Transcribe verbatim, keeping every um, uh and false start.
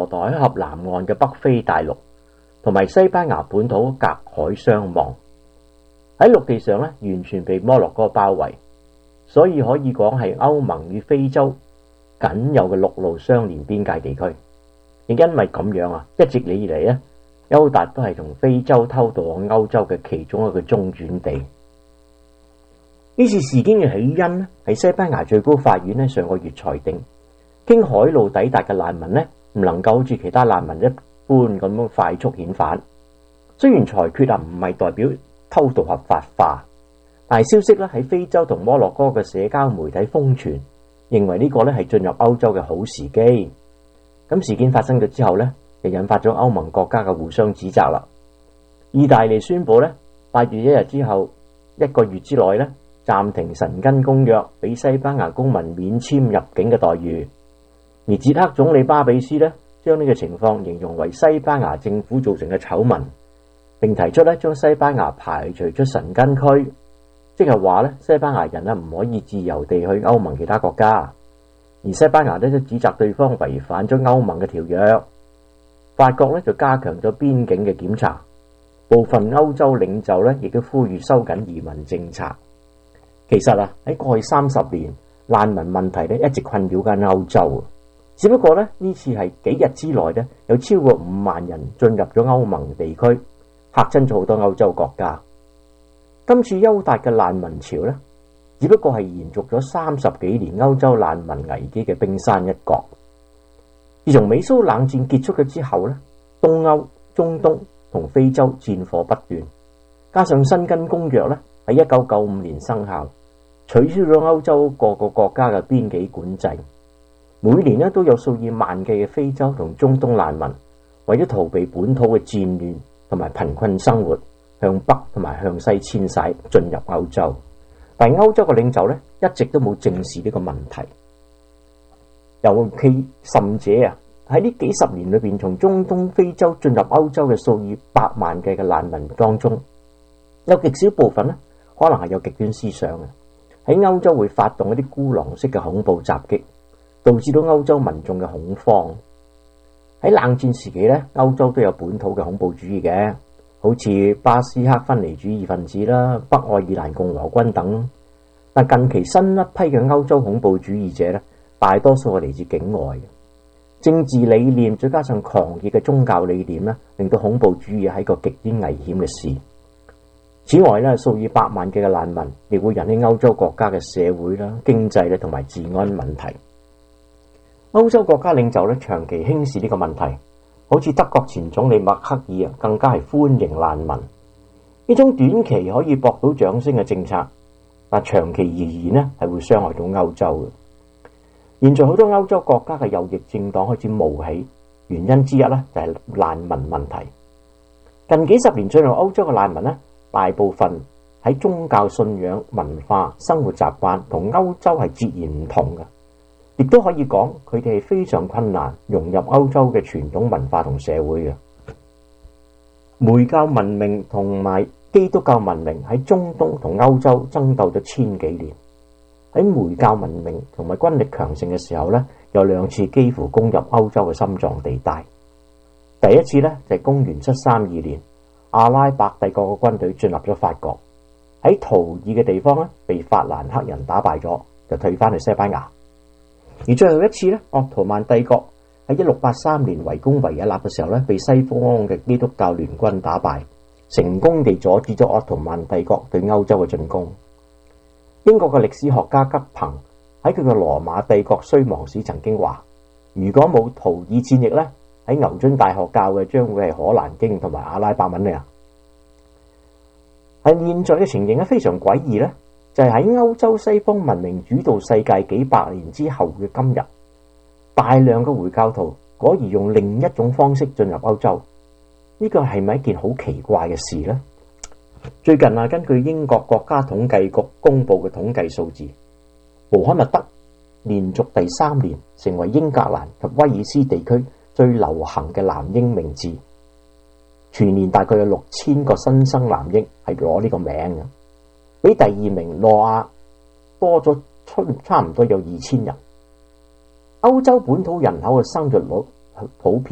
羅陀海峽南岸嘅北非大陸同埋西班牙本土隔海相望，喺陸地上咧完全被摩洛哥包圍，所以可以講係歐盟與非洲僅有嘅陸路相連邊界地區。亦因為咁樣啊，一直以嚟咧，邱達都係從非洲偷渡往歐洲嘅其中一個中轉地。呢次事件嘅起因咧，係西班牙最高法院咧上個月裁定，經海路抵達嘅難民咧唔能夠好似其他難民一般咁樣快速遣返。雖然裁決啊唔係代表偷渡合法化，但係消息咧喺非洲同摩洛哥嘅社交媒體瘋傳，認為呢個咧係進入歐洲嘅好時機。咁事件發生咗之後咧，就引發咗歐盟國家嘅互相指責啦。意大利宣布咧，八月一日之後一個月之內咧，暫停申根公約俾西班牙公民免簽入境嘅待遇。而捷克總理巴比斯咧，將呢個情況形容為西班牙政府造成嘅醜聞，並提出咧將西班牙排除出申根區，即係話咧西班牙人咧唔可以自由地去歐盟其他國家。而西班牙咧就指責對方違反咗歐盟嘅條約，法國咧就加強咗邊境嘅檢查，部分歐洲領袖咧亦都呼籲收緊移民政策。其實啊喺過去三十年，難民問題咧一直困擾緊歐洲，只不過咧呢次係幾日之內咧有超過五萬人進入咗歐盟地區，嚇親咗好多歐洲國家。今次邱達嘅難民潮咧，只不過係延續咗三十幾年歐洲難民危機嘅冰山一角。自從美蘇冷戰結束咗之後咧，東歐、中東同非洲戰火不斷，加上申根公約咧喺一九九五年生效，取消咗歐洲各個國家嘅邊境管制。每年咧都有數以萬計嘅非洲同中東難民為咗逃避本土嘅戰亂同埋貧困生活，向北同埋向西遷徙進入歐洲。但係歐洲嘅領袖咧一直都冇正視呢個問題，尤其甚者啊喺呢幾十年裏邊，從中東、非洲進入歐洲嘅數以百萬計嘅難民當中，有極少部分咧可能係有極端思想嘅，喺歐洲會發動一啲孤狼式嘅恐怖襲擊，導致到歐洲民眾嘅恐慌。喺冷戰時期咧，歐洲都有本土嘅恐怖主義嘅，好似巴斯克分離主義分子啦、北愛爾蘭共和軍等。但近期新一批嘅歐洲恐怖主義者咧，大多數係嚟自境外嘅，政治理念再加上狂熱嘅宗教理念咧，令到恐怖主義係一個極端危險嘅事。此外咧，數以百萬計嘅難民亦會引起歐洲國家嘅社會啦、經濟咧同埋治安問題。歐洲國家領袖咧長期輕視呢個問題，好似德國前總理默克爾啊，更加係歡迎難民。呢種短期可以博到掌聲嘅政策，但長期而言咧係會傷害到歐洲嘅。現在好多歐洲國家嘅右翼政黨開始冒起，原因之一咧就係難民問題。近幾十年進入歐洲嘅難民咧，大部分喺宗教信仰、文化、生活習慣同歐洲係截然唔同嘅，亦都可以講佢哋係非常困難融入歐洲嘅傳統文化同社會嘅。回教文明同埋基督教文明喺中東同歐洲爭鬥咗千幾年。喺回教文明同埋軍力強盛嘅時候咧，有兩次幾乎攻入歐洲嘅心臟地帶。第一次咧就係公元七三二年，阿拉伯帝國嘅軍隊進入咗法國，喺圖爾嘅地方咧被法蘭克人打敗咗，就退翻去西班牙。而最後一次咧，鄂圖曼帝國喺一六八三年圍攻維也納嘅時候咧，被西方嘅基督教聯軍打敗，成功地阻止咗鄂圖曼帝國對歐洲嘅進攻。英國嘅歷史學家吉彭喺佢嘅羅馬帝國衰亡史曾經話，如果冇圖爾戰役咧，喺牛津大學教嘅將會係可蘭經同埋阿拉伯文啊。喺現在嘅情形咧非常詭異咧，就係喺歐洲西方文明主導世界幾百年之後嘅今日，大量嘅回教徒果然用另一種方式進入歐洲。呢個係咪一件好奇怪嘅事呢？最近啊，根據英國國家統計局公布嘅統計數字，穆罕默德連續第三年成為英格蘭及威爾斯地區最流行嘅男嬰名字，全年大概有六千個新生男嬰係攞呢個名嘅，比第二名諾亞多咗差唔多有二千人。歐洲本土人口嘅生育率普遍